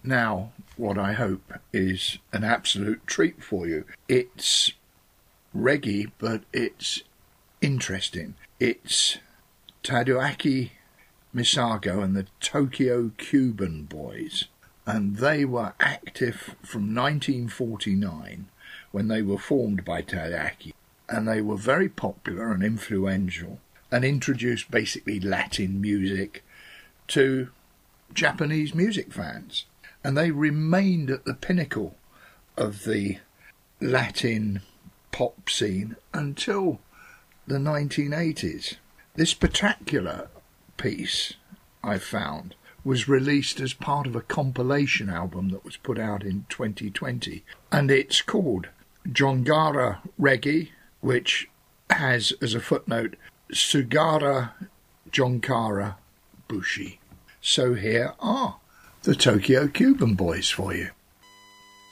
now what I hope is an absolute treat for you. It's reggae, but it's interesting. It's Tadaaki Misago and the Tokyo Cuban Boys, and they were active from 1949 when they were formed by Tadaaki, and they were very popular and influential and introduced basically Latin music to Japanese music fans. And they remained at the pinnacle of the Latin pop scene until the 1980s. This particular piece, I found, was released as part of a compilation album that was put out in 2020. And it's called Jongara Reggae, which has as a footnote Sugara Jonkara Bushi. So here are the Tokyo Cuban Boys for you.